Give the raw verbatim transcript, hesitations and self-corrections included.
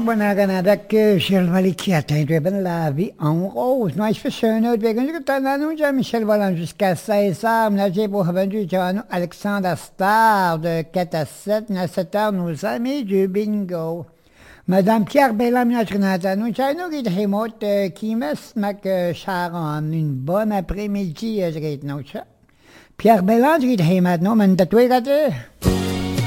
Bonaganadak Michel qui atteint la vie en rose. Noi specialno wegen Tananunja Michel Volant jusqu'à seize heures. J'ai pour vendu Alexandre Star de quatre à sept. À sept heures, nos amis du bingo. Madame Pierre Bellam Natrinata, nous avons eu des mots qui me smack Sharon une bonne après-midi. Pierre Bellam, j'ai dit maintenant, mais t'as tout regardé.